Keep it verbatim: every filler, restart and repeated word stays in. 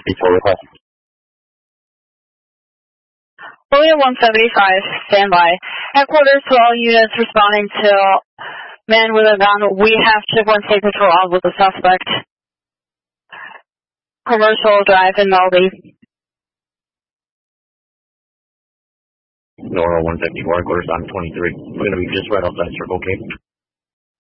Before request. William one seventy-five, standby. Headquarters to all units responding to man with a gun. We have chip one state patrol on with the suspect. Commercial Drive in Melby. Nora one fifty-four, headquarters on twenty-three. We're going to be just right outside Circle K.